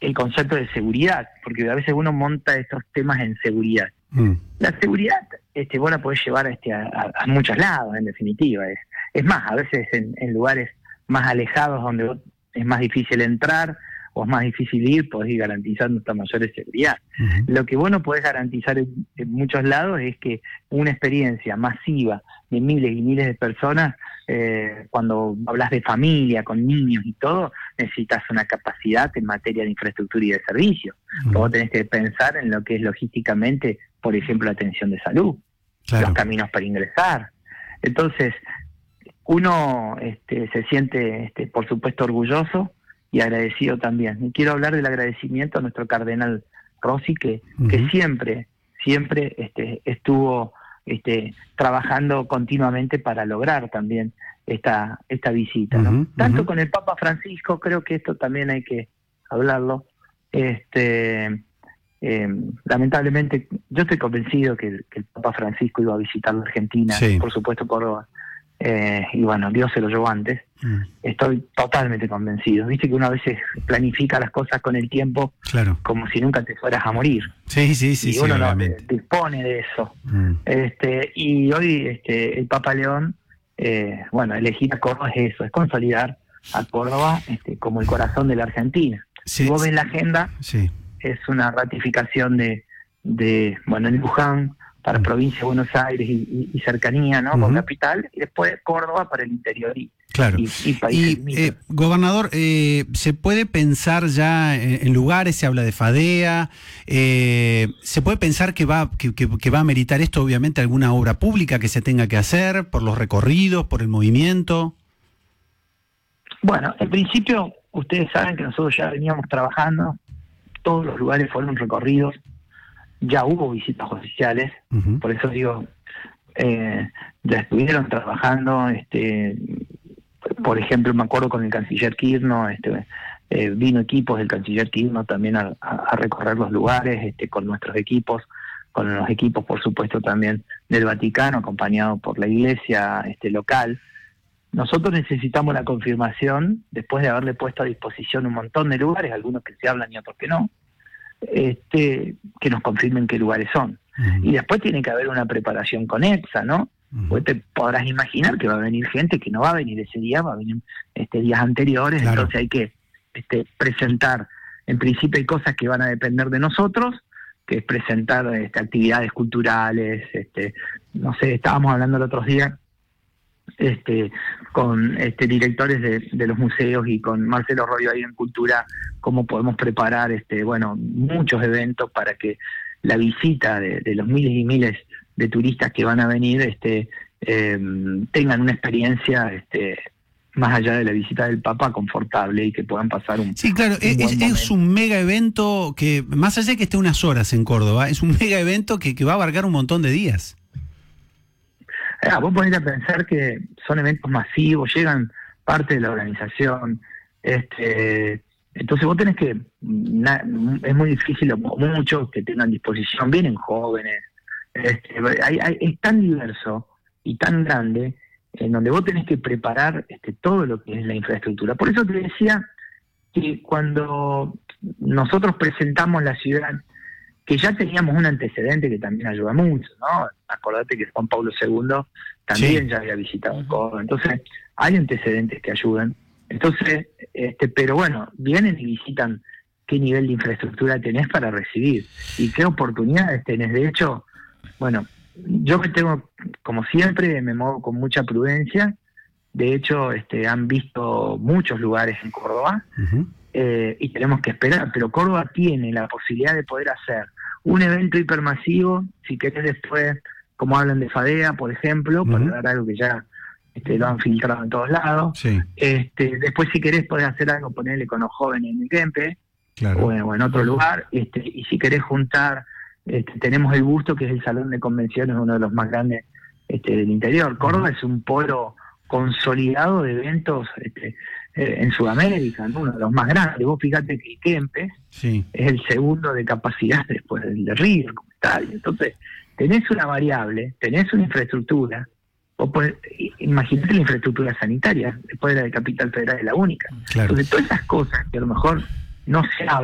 el concepto de seguridad, porque a veces uno monta estos temas en seguridad. La seguridad, vos la podés llevar a muchos lados, en definitiva. Es más, a veces en lugares más alejados donde es más difícil entrar o es más difícil ir, podés ir garantizando esta mayor seguridad. Lo que vos no podés garantizar en muchos lados es que una experiencia masiva de miles y miles de personas, cuando hablas de familia, con niños y todo, necesitas una capacidad en materia de infraestructura y de servicio. Vos tenés que pensar en lo que es logísticamente, por ejemplo, la atención de salud, los caminos para ingresar. Entonces, uno se siente, por supuesto, orgulloso y agradecido también. Y quiero hablar del agradecimiento a nuestro cardenal Rossi, que siempre estuvo trabajando continuamente para lograr también esta visita, ¿no? Tanto con el Papa Francisco, creo que esto también hay que hablarlo. Lamentablemente, yo estoy convencido que el Papa Francisco iba a visitar la Argentina, por supuesto Córdoba, y bueno, Dios se lo llevó antes. Estoy totalmente convencido. Viste que uno a veces planifica las cosas con el tiempo, como si nunca te fueras a morir. Y uno no dispone de eso. Y hoy el Papa León, elegir a Córdoba es eso, es consolidar a Córdoba como el corazón de la Argentina. Si vos ves la agenda, es una ratificación de en Luján para provincia de Buenos Aires y cercanía, ¿no? Con capital, y después Córdoba para el interior y países. Gobernador, ¿se puede pensar ya en lugares? Se habla de Fadea, ¿se puede pensar que va a meritar esto, obviamente, alguna obra pública que se tenga que hacer por los recorridos, por el movimiento? Bueno, en principio, ustedes saben que nosotros ya veníamos trabajando, todos los lugares fueron recorridos, ya hubo visitas oficiales, por eso digo, ya estuvieron trabajando, por ejemplo, me acuerdo con el canciller Kirchner, vino equipos del canciller Kirchner también a recorrer los lugares, con nuestros equipos, con los equipos, por supuesto, también del Vaticano, acompañado por la iglesia local. Nosotros necesitamos la confirmación, después de haberle puesto a disposición un montón de lugares, algunos que se hablan y otros que no, que nos confirmen qué lugares son. Y después tiene que haber una preparación conexa, ¿no? Vos te podrás imaginar que va a venir gente que no va a venir ese día, va a venir días anteriores, entonces hay que presentar, en principio hay cosas que van a depender de nosotros, que es presentar actividades culturales, no sé, estábamos hablando el otro día con directores de los museos y con Marcelo Royo ahí en Cultura, cómo podemos preparar muchos eventos para que la visita de los miles y miles de turistas que van a venir tengan una experiencia más allá de la visita del Papa confortable y que puedan pasar un es un mega evento que, más allá de que esté unas horas en Córdoba, es un mega evento que va a abarcar un montón de días. Vos ponés a pensar que son eventos masivos, llegan parte de la organización, entonces vos tenés que, es muy difícil, muchos que tengan disposición, vienen jóvenes, es tan diverso y tan grande, en donde vos tenés que preparar todo lo que es la infraestructura. Por eso te decía que cuando nosotros presentamos la ciudad, que ya teníamos un antecedente que también ayuda mucho, ¿no? Acordate que Juan Pablo II también ya había visitado Córdoba, entonces hay antecedentes que ayudan. Entonces, pero bueno, vienen y visitan qué nivel de infraestructura tenés para recibir y qué oportunidades tenés. De hecho, bueno, yo me tengo, como siempre, me muevo con mucha prudencia. De hecho, han visto muchos lugares en Córdoba, y tenemos que esperar, pero Córdoba tiene la posibilidad de poder hacer un evento hipermasivo, si querés después, como hablan de Fadea, por ejemplo, para dar algo que ya lo han filtrado en todos lados. Después, si querés, podés hacer algo, ponerle con los jóvenes en el Kempe, o en otro lugar, y si querés juntar, tenemos el Busto, que es el salón de convenciones, uno de los más grandes del interior. Córdoba es un polo consolidado de eventos en Sudamérica, ¿no? Uno de los más grandes. Vos fíjate que el Kempes es el segundo de capacidad después del de River como estadio. Entonces, tenés una variable, tenés una infraestructura. Imagínate la infraestructura sanitaria, después de la de Capital Federal es la única. Entonces, todas esas cosas que a lo mejor no se hablan,